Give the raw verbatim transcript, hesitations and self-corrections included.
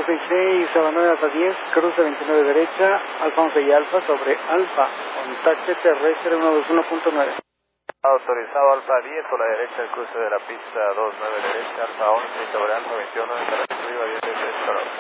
treinta y seis, a nueve hasta diez, cruce veintinueve derecha, Alfa once y Alfa sobre Alfa, contacte terrestre ciento veintiuno punto nueve. Autorizado Alfa diez por la derecha, el cruce de la pista dos nueve derecha, Alfa once sobre Alfa veintiuno, arriba diez,